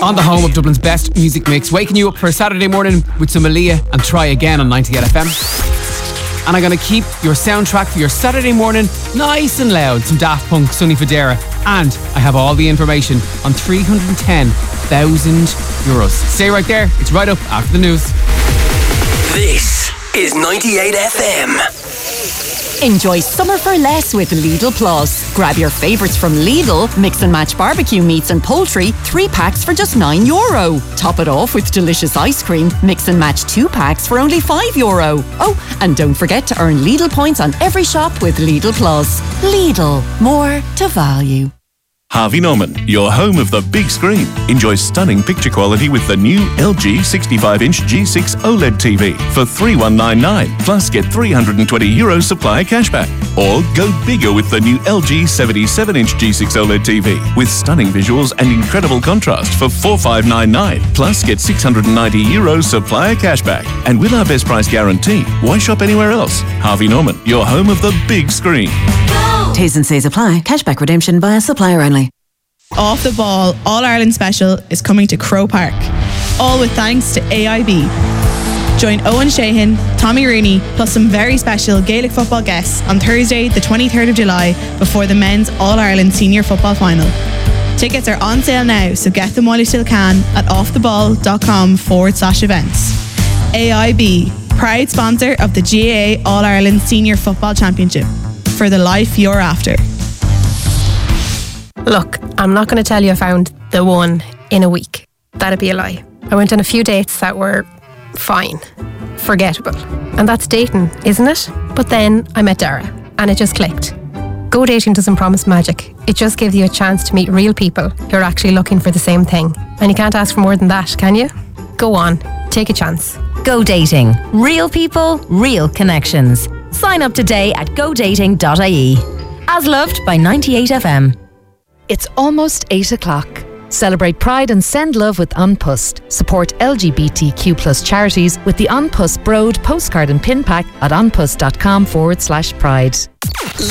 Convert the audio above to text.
On the home of Dublin's best music mix, waking you up for a Saturday morning with some Aaliyah and Try Again on 98 FM. And I'm going to keep your soundtrack for your Saturday morning nice and loud. Some Daft Punk, Sonny Fodera. And I have all the information on €310,000. Stay right there. It's right up after the news. This is 98 FM. Enjoy summer for less with Lidl Plus. Grab your favourites from Lidl, mix and match barbecue meats and poultry, 3 packs for just €9. Top it off with delicious ice cream, mix and match 2 packs for only €5. Oh, and don't forget to earn Lidl points on every shop with Lidl Plus. Lidl, more to value. Harvey Norman, your home of the big screen. Enjoy stunning picture quality with the new LG 65-inch G6 OLED TV for $3,199. Plus get €320 supplier cashback. Or go bigger with the new LG 77-inch G6 OLED TV with stunning visuals and incredible contrast for $4,599. Plus get €690 supplier cashback. And with our best price guarantee, why shop anywhere else? Harvey Norman, your home of the big screen. T's and C's apply. Cashback redemption via supplier only. Off the Ball All-Ireland Special is coming to Crow Park. All with thanks to AIB. Join Owen Sheehan, Tommy Rooney, plus some very special Gaelic football guests on Thursday, the 23rd of July, before the men's All-Ireland Senior Football Final. Tickets are on sale now, so get them while you still can at offtheball.com/events. AIB, proud sponsor of the GAA All-Ireland Senior Football Championship. For the life you're after. Look, I'm not going to tell you I found the one in a week. That'd be a lie. I went on a few dates that were fine, forgettable. And that's dating, isn't it? But then I met Dara and it just clicked. Go dating doesn't promise magic. It just gives you a chance to meet real people who are actually looking for the same thing. And you can't ask for more than that, can you? Go on, take a chance. Go dating. Real people, real connections. Sign up today at godating.ie. As loved by 98 FM. It's almost 8 o'clock. Celebrate Pride and send love with An Post. Support LGBTQ+ charities with the An Post Broad postcard and pin pack at anpost.com/pride.